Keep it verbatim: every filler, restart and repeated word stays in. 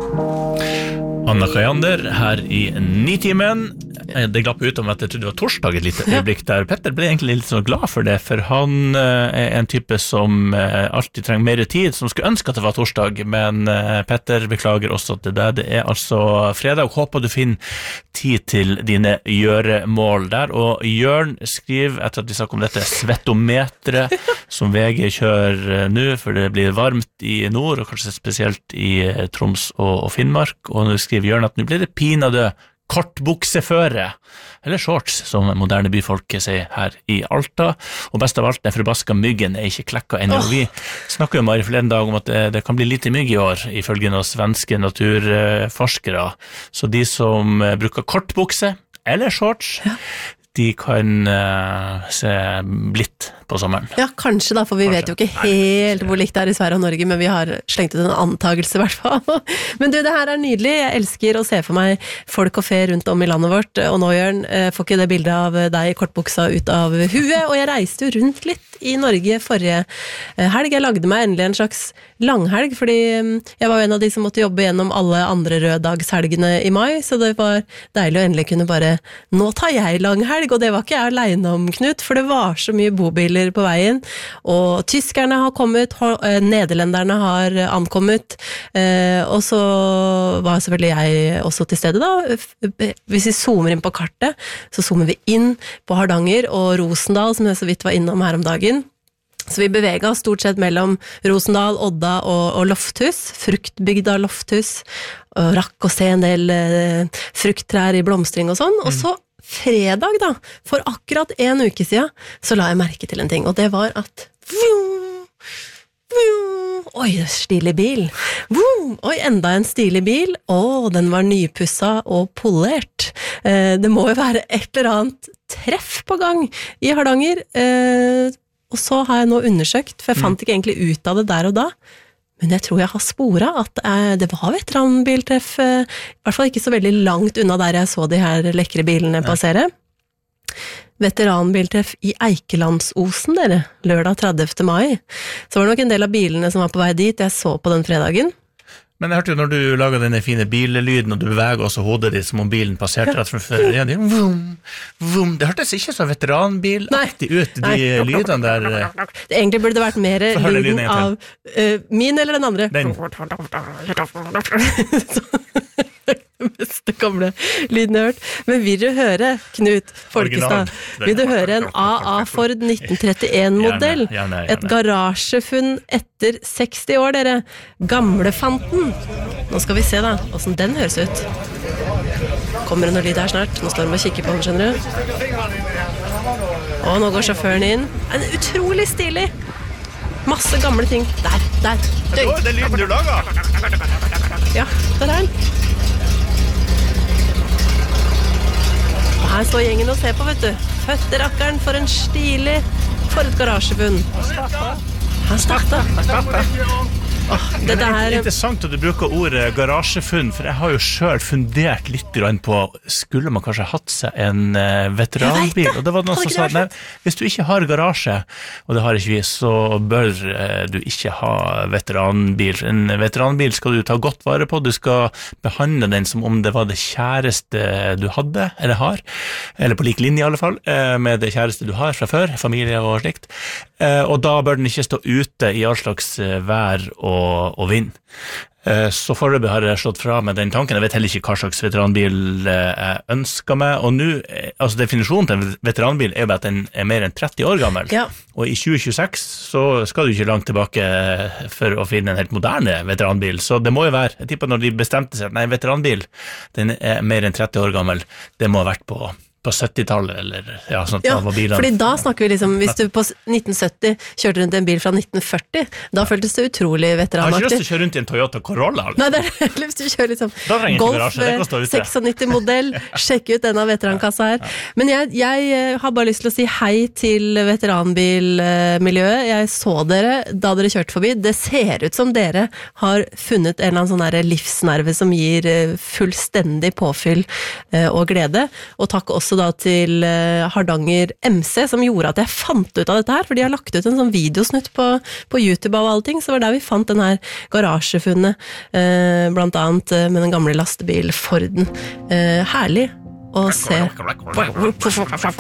Anna Kajander her i Nitimen. Det glapp ut om at jeg trodde det var torsdag et lite øyeblikk der. Petter ble egentlig litt så glad for det, for han er en type som alltid trenger mer tid, som skulle ønske at det var torsdag, men Petter beklager også til deg. Det er altså fredag, håper du finner tid til dine gjøremål der, og Jørn skriver, etter at vi snakker om dette svettometret som V G kjører nå, for det blir varmt i nord, og kanskje spesielt i Troms og, og Finnmark, og nå skriver Jørn at nå blir det pinadø kortbukseføre, eller shorts, som moderne byfolk sier her i Alta, og best av alt, den forbaska myggen er ikke klekka ennå. Oh. Vi snakker jo bare forleden dag om at det, det kan bli lite mygg i år, ifølge noen svenske naturforskere, så de som bruker kortbukse, eller shorts, ja. De kan uh, se blitt på sommeren. Ja, kanskje da, for vi kanskje. Vet jo ikke helt hvor likt det er i Sverige og Norge, men vi har slengt ut en antagelse i hvert fall. Men du, det her er nydelig. Jeg elsker å se for meg folk og fe rundt om i landet vårt, og nå, Jørn, får ikke det bildet av deg i kortbuksa ut av huet, og jeg reiste jo rundt litt i Norge forrige helg. Jeg lagde meg endelig en slags langhelg, fordi jeg var en av de som måtte jobbe gjennom alle andre røddagshelgene i mai, så det var deilig å endelig kunne bare, nå tar jeg langhelg, og det var ikke jeg alene om, Knut, for det var så mye bobiler på veien, og tyskerne har kommet, nederlenderne har ankommet, og så var selvfølgelig jeg også til stede da. Hvis vi zoomer inn på kartet, så zoomer vi inn på Hardanger og Rosendal, som jeg så vidt var innom her om dagen. Så vi beveget oss stort sett mellom Rosendal, Odda og, og Lofthus, fruktbygda Lofthus, og rakk å se en del eh, frukttrær i blomstring og sånn, og så fredag da, for akkurat en uke siden, så la jeg merke til en ting, og det var at vroom, vroom, oi, stilig bil, vroom, oi, enda en stilig bil, å, den var nypussa og polert, eh, det må jo være et eller annet treff på gang i Hardanger, eh, og så har jeg nå undersøkt, for jeg fant ikke egentlig ut av det der og da, men jeg tror jeg har sporet at det var veteranbiltreff, i hvert fall ikke så veldig langt unna der jeg så de her lekre bilene passere. Veteranbiltreff i Eikelandsosen, dere, lørdag tredivte mai. Så var det nok en del av bilene som var på vei dit, jeg så på den fredagen. Men jeg hørte jo når du laget denne fine bilelyden, og du beveger også hodet ditt som om bilen passerte rett framfor ja, de, vroom, vroom. Det hørtes ikke så veteranbilaktig ut, de Nei. Lydene der. Det egentlig burde det vært mer lyden av uh, min eller den andre. Den. Beste gamle lyden jeg har hørt. Men vil du høre, Knut Folkestad, vil du høre en A A Ford nitten trettien-modell? Et garasjefunn etter seksti år, dere. Gamlefanten. Nå skal vi se da, hvordan den høres ut. Kommer det noe lyd her snart? Nå står de og kikker på den, skjønner du? Og nå går sjåføren inn. En utrolig stilig. Masse gamle ting. Der, der. Døy. Det er lyden du lager. Ja, der er den. Her står gjengen og ser på, vet du. Føtterakkeren for en stilig, for et garasjebunn. Han starta. Han starta. Oh, det er interessant at du bruker ordet garasjefunn, for jeg har jo selv fundert litt på, skulle man kanskje hatt seg en uh, veteranbil? Og det var noen som sa, nei, hvis du ikke har garasje, og det har ikke vi, så bør uh, du ikke ha veteranbil. En veteranbil skal du ta godt vare på, du skal behandle den som om det var det kjæreste du hadde, eller har, eller på lik linje i alle fall, uh, med det kjæreste du har fra før, familie og slikt. Uh, og da bør den ikke stå ute i all slags uh, vær og og, og vind. Så foreløpig har jeg slått fra med den tanken. Jeg vet heller ikke hva slags veteranbil jeg ønsker meg. Og nå, altså definisjonen til en veteranbil er jo bare at den er mer enn tretti år gammel. Ja. Og i tjue tjueseks så skal du ikke langt tilbake for å finne en helt moderne veteranbil. Så det må jo være, jeg tipper når de bestemte seg at nei, veteranbil, den er mer enn tretti år gammel. Det må ha vært på på syttitallet, eller ja, sånn at ja, da var bilene. Fordi da snakker vi liksom, hvis du på nitten sytti kjørte rundt en bil fra nitten førti, da føltes det utrolig veteranaktig. Jeg har ikke lyst til å kjøre rundt i en Toyota Corolla. Altså. Nei, det er lyst til å kjøre liksom Golf nittioseksmodell, sjekke ut denne veterankassa her. Ja. Men jeg, jeg har bare lyst til å si hei til veteranbilmiljøet. Jeg så dere da dere kjørte forbi. Det ser ut som dere har funnet en eller annen sånn her livsnerve som gir fullstendig påfyll og glede. Og takk også også da til eh, Hardanger M C, som gjorde at jeg fant ut av dette her, for de har lagt ut en sånn videosnutt på, på YouTube av alle ting, så var det der vi fant den her garasjefunnet, eh, blant annet eh, med den gamle lastebil Forden. Eh, herlig å se.